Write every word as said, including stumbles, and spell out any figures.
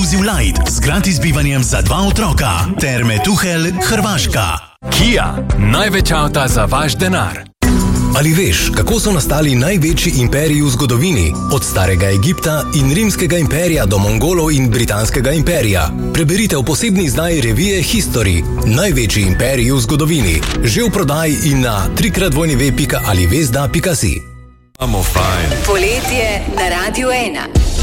Exclusive Light z gratis bivanjem za dva otroka. Terme Tuhelj, Hrvaška. Kia, največ avta za vaš denar. Ali veš, kako so nastali največji imperiji v zgodovini? Od starega Egipta in rimskega imperija do Mongolov in britanskega imperija. Preberite v posebni izdaji revije History. Največji imperiji v zgodovini. Že v prodaji in na trikrat v pika alivezda pika si. Poletje na Radiu ena.